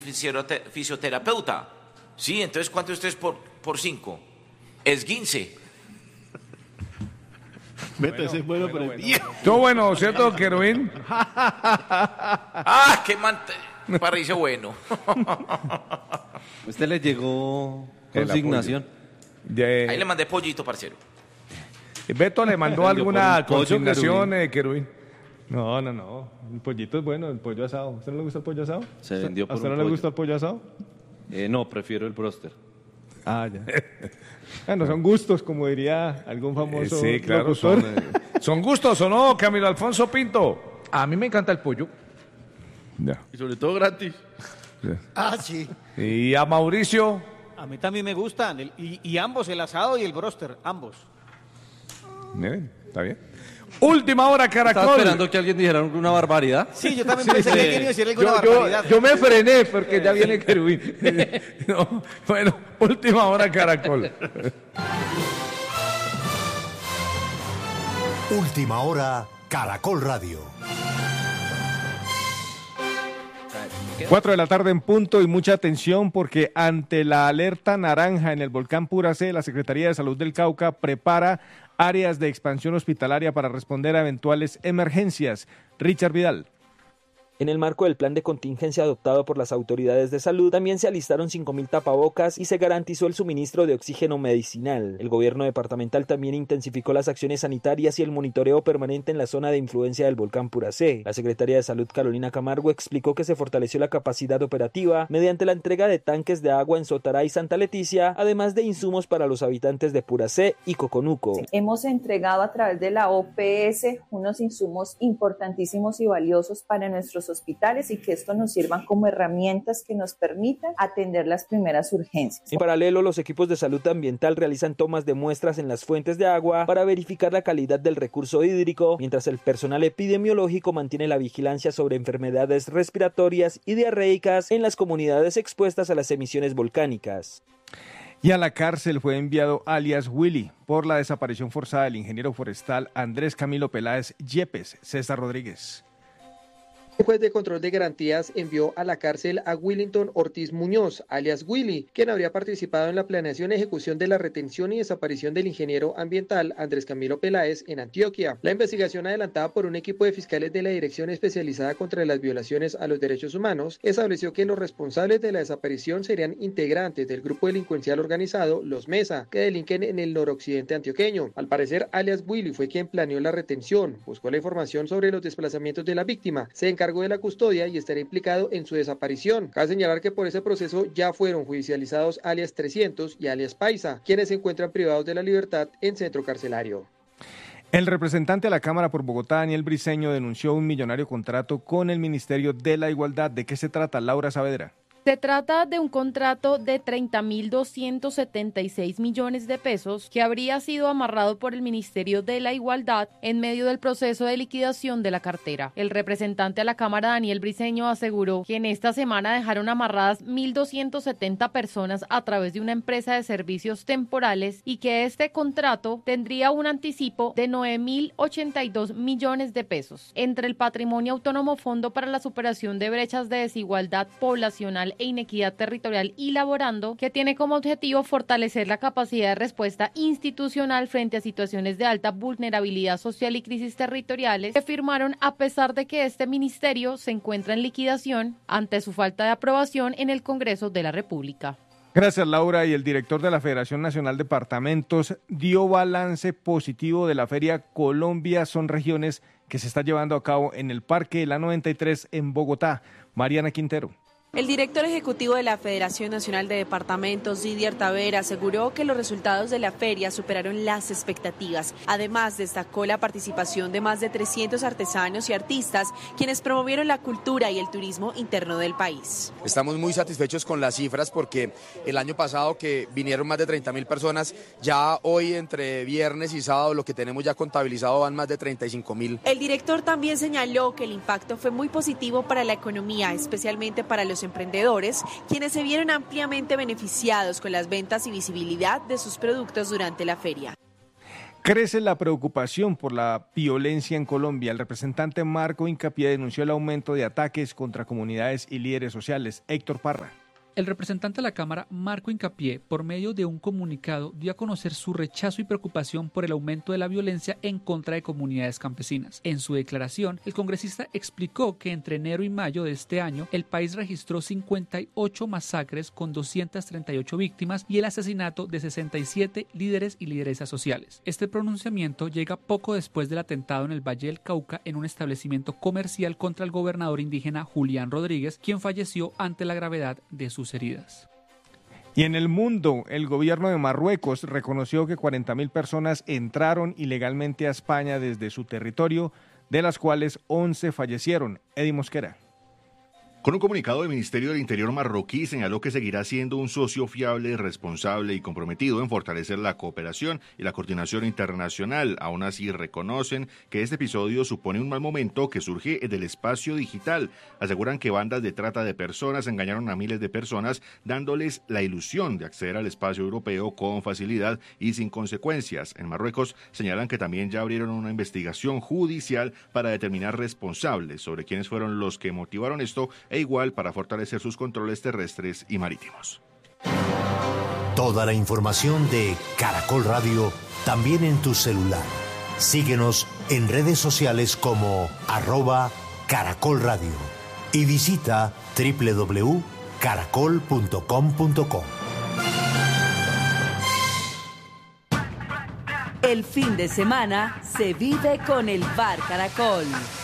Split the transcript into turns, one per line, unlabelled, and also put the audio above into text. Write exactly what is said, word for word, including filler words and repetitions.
fisiote- fisioterapeuta. Sí, entonces, ¿cuánto ustedes por, por cinco? Esguince.
Vete, ese es bueno,
bueno,
pero
bueno. Todo bueno, ¿cierto, Querubín?
¡Ah, qué man... Parece bueno!
¿Usted le llegó
El
consignación?
De-
Ahí le mandé pollito, parcero.
Beto le mandó
Yo
alguna
por un pollo,
consignación,
Querubín.
eh, Querubín. No, no, no. El pollito es bueno, el pollo asado. ¿A usted no le gusta el pollo asado?
Se vendió
¿A
por
usted
un
no le
pollo.
gusta el pollo asado?
Eh, no, prefiero el bróster.
Ah, ya. Bueno, son gustos, como diría algún famoso
sí, claro,
locutor.
son, eh,
¿Son gustos o no, Camilo Alfonso Pinto?
A mí me encanta el pollo.
Ya.
y sobre todo gratis.
Ah, sí.
Y a Mauricio,
A mí también me gustan. el- y, y ambos, el asado y el bróster, ambos.
miren, está bien. Última hora,
Estaba
Caracol.
esperando que alguien dijera una barbaridad.
Sí, yo también pensé que alguien iba a decir alguna
Yo, yo,
barbaridad.
yo me frené porque ya viene Querubín.
No, bueno, última hora, Caracol.
Última hora, Caracol Radio.
Cuatro de la tarde en punto y mucha atención porque ante la alerta naranja en el volcán Puracé, la Secretaría de Salud del Cauca prepara áreas de expansión hospitalaria para responder a eventuales emergencias. Richard Vidal.
En el marco del plan de contingencia adoptado por las autoridades de salud, también se alistaron cinco mil tapabocas y se garantizó el suministro de oxígeno medicinal. El gobierno departamental también intensificó las acciones sanitarias y el monitoreo permanente en la zona de influencia del volcán Puracé. La secretaria de Salud, Carolina Camargo, explicó que se fortaleció la capacidad operativa mediante la entrega de tanques de agua en Sotará y Santa Leticia, además de insumos para los habitantes de Puracé y Coconuco.
Hemos entregado a través de la O P S unos insumos importantísimos y valiosos para nuestros hospitales y que esto nos sirvan como herramientas que nos permitan atender las primeras urgencias.
En paralelo, los equipos de salud ambiental realizan tomas de muestras en las fuentes de agua para verificar la calidad del recurso hídrico, mientras el personal epidemiológico mantiene la vigilancia sobre enfermedades respiratorias y diarreicas en las comunidades expuestas a las emisiones volcánicas.
Y a la cárcel fue enviado alias Willy por la desaparición forzada del ingeniero forestal Andrés Camilo Peláez Yepes. César Rodríguez.
Un juez de control de garantías envió a la cárcel a Willington Ortiz Muñoz, alias Willy, quien habría participado en la planeación y ejecución de la retención y desaparición del ingeniero ambiental Andrés Camilo Peláez en Antioquia. La investigación adelantada por un equipo de fiscales de la Dirección Especializada contra las Violaciones a los Derechos Humanos estableció que los responsables de la desaparición serían integrantes del grupo delincuencial organizado Los Mesa, que delinquen en el noroccidente antioqueño. Al parecer, alias Willy fue quien planeó la retención, buscó la información sobre los desplazamientos de la víctima, se encargó de la custodia y estará implicado en su desaparición. Cabe señalar que por ese proceso ya fueron judicializados alias trescientos y alias Paisa, quienes se encuentran privados de la libertad en centro carcelario.
El representante de la Cámara por Bogotá, Daniel Briceño, denunció un millonario contrato con el Ministerio de la Igualdad. ¿De qué se trata, Laura Saavedra?
Se trata de un contrato de treinta mil doscientos setenta y seis millones de pesos que habría sido amarrado por el Ministerio de la Igualdad en medio del proceso de liquidación de la cartera. El representante a la Cámara, Daniel Briceño, aseguró que en esta semana dejaron amarradas mil doscientas setenta personas a través de una empresa de servicios temporales y que este contrato tendría un anticipo de nueve mil ochenta y dos millones de pesos. Entre el Patrimonio Autónomo Fondo para la Superación de Brechas de Desigualdad Poblacional e Inequidad Territorial y Laborando, que tiene como objetivo fortalecer la capacidad de respuesta institucional frente a situaciones de alta vulnerabilidad social y crisis territoriales, que firmaron a pesar de que este ministerio se encuentra en liquidación ante su falta de aprobación en el Congreso de la República.
Gracias, Laura. Y el director de la Federación Nacional de Departamentos dio balance positivo de la Feria Colombia Son Regiones que se está llevando a cabo en el Parque de la noventa y tres en Bogotá. Mariana Quintero.
El director ejecutivo de la Federación Nacional de Departamentos, Didier Tavera, aseguró que los resultados de la feria superaron las expectativas. Además, destacó la participación de más de trescientos artesanos y artistas, quienes promovieron la cultura y el turismo interno del país.
Estamos muy satisfechos con las cifras porque el año pasado que vinieron más de treinta mil personas, ya hoy entre viernes y sábado lo que tenemos ya contabilizado van más de treinta y cinco mil.
El director también señaló que el impacto fue muy positivo para la economía, especialmente para los emprendedores, quienes se vieron ampliamente beneficiados con las ventas y visibilidad de sus productos durante la feria.
Crece la preocupación por la violencia en Colombia. El representante Marco Hincapié denunció el aumento de ataques contra comunidades y líderes sociales. Héctor Parra.
El representante de la Cámara, Marco Hincapié, por medio de un comunicado, dio a conocer su rechazo y preocupación por el aumento de la violencia en contra de comunidades campesinas. En su declaración, el congresista explicó que entre enero y mayo de este año, el país registró cincuenta y ocho masacres con doscientas treinta y ocho víctimas y el asesinato de sesenta y siete líderes y lideresas sociales. Este pronunciamiento llega poco después del atentado en el Valle del Cauca en un establecimiento comercial contra el gobernador indígena Julián Rodríguez, quien falleció ante la gravedad de su sus heridas.
Y en el mundo, el gobierno de Marruecos reconoció que cuarenta mil personas entraron ilegalmente a España desde su territorio, de las cuales once fallecieron. Eddie Mosquera.
Con un comunicado, el Ministerio del Interior marroquí señaló que seguirá siendo un socio fiable, responsable y comprometido en fortalecer la cooperación y la coordinación internacional. Aún así, reconocen que este episodio supone un mal momento que surge del espacio digital. Aseguran que bandas de trata de personas engañaron a miles de personas, dándoles la ilusión de acceder al espacio europeo con facilidad y sin consecuencias. En Marruecos señalan que también ya abrieron una investigación judicial para determinar responsables sobre quiénes fueron los que motivaron esto, e igual para fortalecer sus controles terrestres y marítimos.
Toda la información de Caracol Radio también en tu celular. Síguenos en redes sociales como arroba Caracol Radio y visita doble u doble u doble u punto caracol punto com punto co.
El fin de semana se vive con el Bar Caracol.